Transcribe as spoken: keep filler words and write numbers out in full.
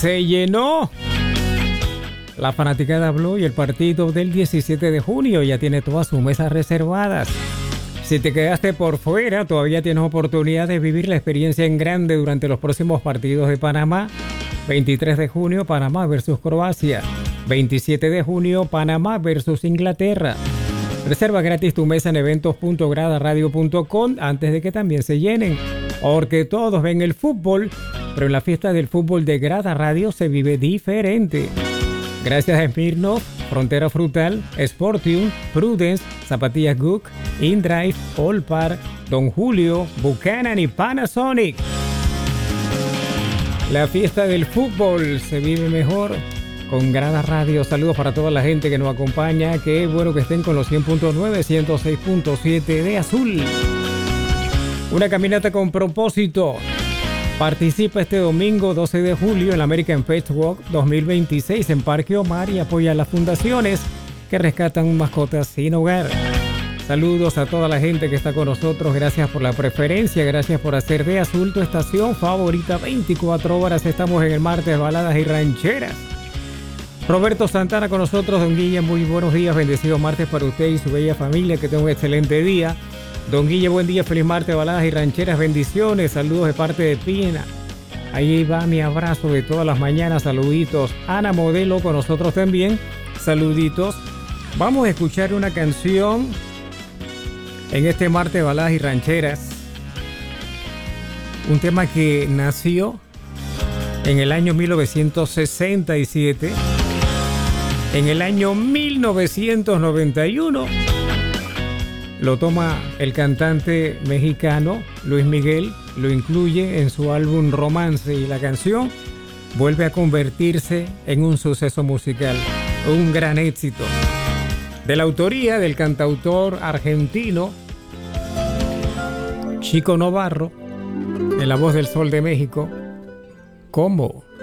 Se llenó la fanaticada Blue y el partido del diecisiete de junio ya tiene todas sus mesas reservadas. Si te quedaste por fuera, todavía tienes oportunidad de vivir la experiencia en grande durante los próximos partidos de Panamá. veintitrés de junio, Panamá versus Croacia. veintisiete de junio, Panamá versus Inglaterra. Reserva gratis tu mesa en eventos punto grada radio punto com antes de que también se llenen. Porque todos ven el fútbol, pero en la fiesta del fútbol de Grada Radio se vive diferente. Gracias a Smirnoff, Frontera Frutal, Sportium, Prudence, Zapatillas Gook, InDrive, Allpar, Don Julio, Buchanan y Panasonic. La fiesta del fútbol se vive mejor con Grada Radio. Saludos para toda la gente que nos acompaña. Qué bueno que estén con los cien punto nueve, ciento seis punto siete de Azul. Una caminata con propósito. Participa este domingo doce de julio en la American Pet Walk dos mil veintiséis en Parque Omar y apoya a las fundaciones que rescatan mascotas sin hogar. Saludos a toda la gente que está con nosotros. Gracias por la preferencia. Gracias por hacer de Azul tu estación favorita veinticuatro horas. Estamos en el martes Baladas y Rancheras. Roberto Santana con nosotros. Don Guille, muy buenos días. Bendecido martes para usted y su bella familia. Que tenga un excelente día. Don Guille, buen día, feliz martes, Baladas y Rancheras, bendiciones, saludos de parte de Pina. Ahí va mi abrazo de todas las mañanas, saluditos. Ana Modelo con nosotros también, saluditos. Vamos a escuchar una canción en este martes, Baladas y Rancheras. Un tema que nació en el año mil novecientos sesenta y siete, en el año mil novecientos noventa y uno. Lo toma el cantante mexicano Luis Miguel, lo incluye en su álbum Romance y la canción vuelve a convertirse en un suceso musical, un gran éxito. De la autoría del cantautor argentino Chico Novarro, en la voz del Sol de México, ¿Cómo?